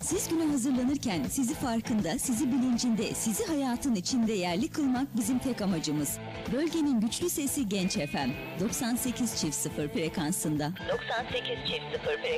Siz güne hazırlanırken sizi farkında, sizi bilincinde, sizi hayatın içinde yerli kılmak bizim tek amacımız. Bölgenin güçlü sesi Genç FM 98.0 frekansında. 98.0